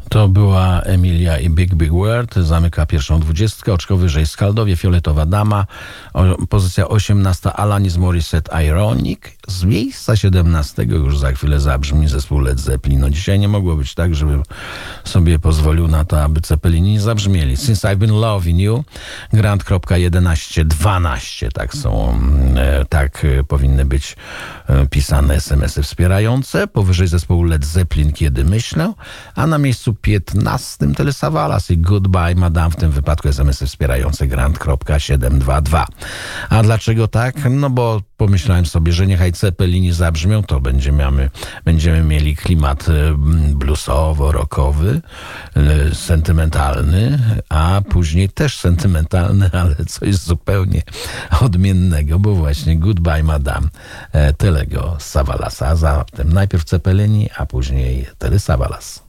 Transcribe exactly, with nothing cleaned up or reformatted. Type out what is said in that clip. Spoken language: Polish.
To była Emilia i Big Big World. Zamyka pierwszą dwudziestkę. Oczko wyżej Skaldowie, Fioletowa Dama. O, pozycja osiemnasta Alanis Morissette Ironic. Z miejsca siedemnastego już za chwilę zabrzmi zespół Led Zeppelin. No dzisiaj nie mogło być tak, żebym sobie pozwolił na to, aby Zeppelini nie zabrzmieli. Since I've Been Loving You. Grant jedenaście dwanaście. Tak są, e, tak e, powinny być e, pisane es em esy wspierające. Powyżej zespołu Led Zeppelin Kiedy myślę. A na miejscu piętnastym Telly Savalas i Goodbye Madame, w tym wypadku es em esy wspierające Grant siedem dwa dwa. A dlaczego tak? No bo pomyślałem sobie, że niechaj Zeppelini zabrzmią, to będziemy, mamy, będziemy mieli klimat bluesowo-rockowy, sentymentalny, a później też sentymentalny, ale coś zupełnie odmiennego, bo właśnie Goodbye Madame Tellego Savalasa. Zatem najpierw Zeppelini, a później Telly Savalas.